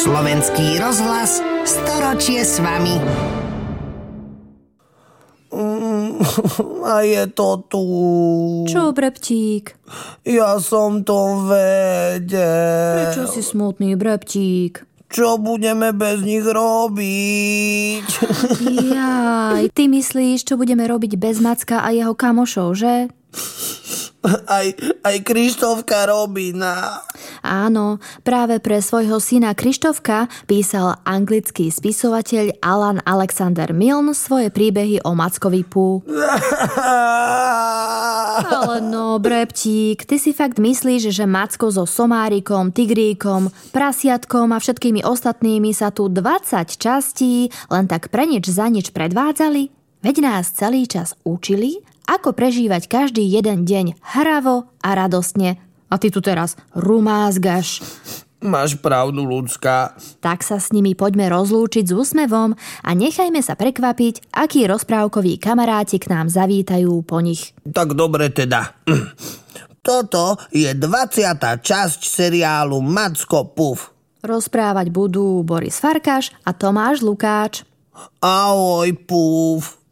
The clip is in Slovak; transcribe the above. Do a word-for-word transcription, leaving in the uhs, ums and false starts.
Slovenský rozhlas, storočie s vami. A je to tu. Čo, Breptík? Ja som to vedel. Prečo si smutný, Breptík? Čo budeme bez nich robiť? Jaj, ty myslíš, čo budeme robiť bez Macka a jeho kamošov, že? Aj, aj Krištofka Robina. Áno, práve pre svojho syna Krištofka písal anglický spisovateľ Alan Alexander Milne svoje príbehy o Mackovi Pú. Ale no, Breptík, ty si fakt myslíš, že Macko so somárikom, tigríkom, prasiatkom a všetkými ostatnými sa tu dvadsať častí len tak pre nič za nič predvádzali? Veď nás celý čas učili, ako prežívať každý jeden deň hravo a radostne. A ty tu teraz rumázgaš. Máš pravdu, ľudská. Tak sa s nimi poďme rozlúčiť s úsmevom a nechajme sa prekvapiť, akí rozprávkoví kamaráti k nám zavítajú po nich. Tak dobre teda. Toto je dvadsiata časť seriálu Macko Puf. Rozprávať budú Boris Farkáš a Tomáš Lukáč. Ahoj, Puf.